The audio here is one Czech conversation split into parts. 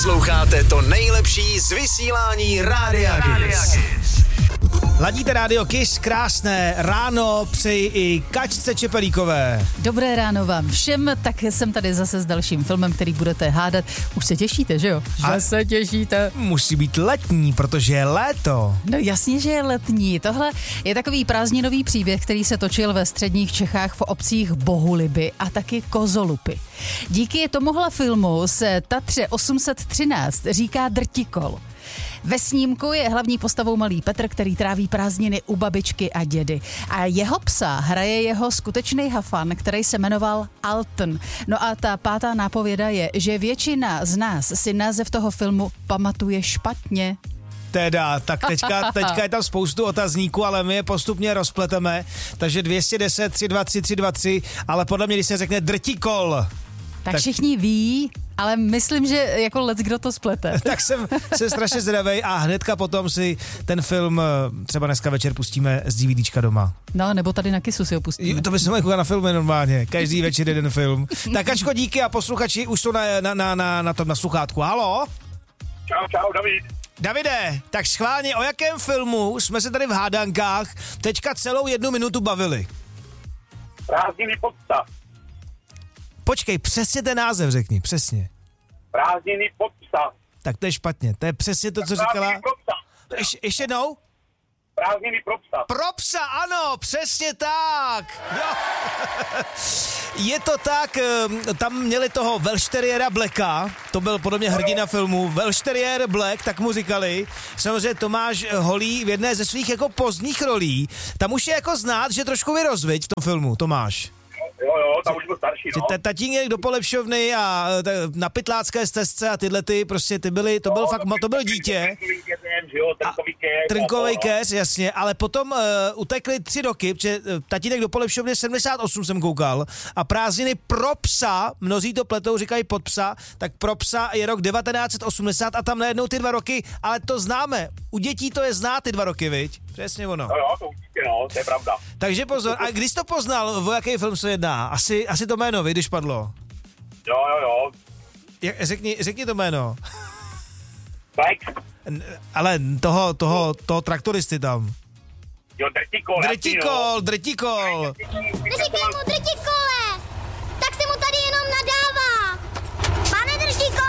Sloucháte to nejlepší z vysílání Rádia Kiss. Ladíte Rádio Kiss, krásné ráno přeji i Kačce Čepelíkové. Dobré ráno vám všem, tak jsem tady zase s dalším filmem, který budete hádat. Už se těšíte, že jo? Že se těšíte. Musí být letní, protože je léto. No jasně, že je letní. Tohle je takový prázdninový příběh, který se točil ve středních Čechách v obcích Bohuliby a taky Kozolupy. Díky tomuhle filmu se Tatře 813 říká Drtikol. Ve snímku je hlavní postavou malý Petr, který tráví prázdniny u babičky a dědy. A jeho psa hraje jeho skutečný hafan, který se jmenoval Alton. No a ta pátá nápověda je, že většina z nás si název toho filmu pamatuje špatně. Teda, tak teďka je tam spoustu otazníků, ale my je postupně rozpleteme. Takže 210 323 323, ale podle mě, když se řekne Drtikol, tak všichni ví, ale myslím, že jako kdo to splete. Tak jsem strašně zdravej a hnedka potom si ten film třeba dneska večer pustíme z DVDčka doma. No, nebo tady na Kissu si ho pustíme. To bychom mohli na filmy normálně. Každý večer jeden film. Tak Ačko, díky a posluchači už jsou na sluchátku. Halo? Čau, David. Davide, tak schválně, o jakém filmu jsme se tady v hádankách teďka celou 1 minutu bavili? Prázdniny pod psa. Počkej, přesně ten název řekni, přesně. Prázdniny pod psa. Tak to je špatně, to je přesně to, co říkala. Ještě jednou? Prázdniny pro psa. Pro psa, ano, přesně tak. Jo. Je to tak, tam měli toho Welshteriéra Blacka, to byl podle mě hrdina filmu, Welshteriér Black, tak mu říkali. Samozřejmě Tomáš Holý v jedné ze svých jako pozdních rolí, tam už je jako znát, že trošku vyrozviď v tom filmu, Tomáš. Jo, tam už byl starší, no. Tatínek do Polepšovny a na Pytlácké stezce a tyhle prostě to byl dítě. Trnkovej keř, jasně, ale potom utekli 3 roky, protože tatínek do Polepšovny 78 jsem koukal a prázdniny pro psa, mnozí to pletou, říkají pod psa, tak pro psa je rok 1980 a tam najednou ty 2 roky, ale to známe, u dětí to je znát ty 2 roky, viď? Přesně ono. Jo, to určitě, no, to je pravda. Takže pozor, a když to poznal, o jaký film se jedná? Asi to jméno, když padlo. Jo. Řekni to jméno. Black. Ale toho traktoristy tam. Jo, Drtikol. Drtikol. Neříkej mu Drtikole, tak se mu tady jenom nadává. Pane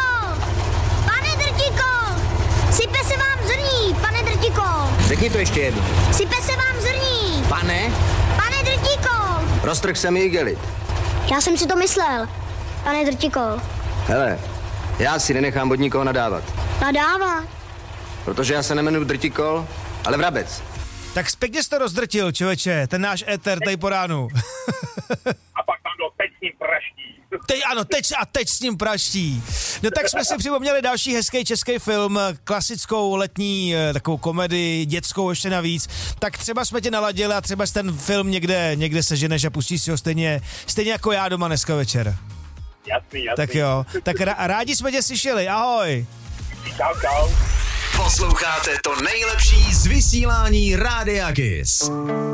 Drtikol, sype se vám zrní, pane Drtikol. Řekni to ještě jednou. Sype se vám zrní. Pane Drtikol. Roztrh se mi igelit. Já jsem si to myslel, pane Drtikol. Hele, já si nenechám od nikoho nadávat. Nadává. Protože já se nemenuji Drtikol, ale Vrabec. Tak pěkně jsi to rozdrtil, člověče, ten náš éter tady po ránu. A pak tam teď s ním praští. Teď s ním praští. No tak jsme si připomněli další hezký český film, klasickou letní takovou komedii, dětskou ještě navíc. Tak třeba jsme tě naladili a třeba ten film někde seženeš a pustíš si ho stejně jako já doma dneska večer. Jasný. Tak jo, tak rádi jsme tě slyšeli, ahoj. Čau. Posloucháte to nejlepší z vysílání Rádia Kiss.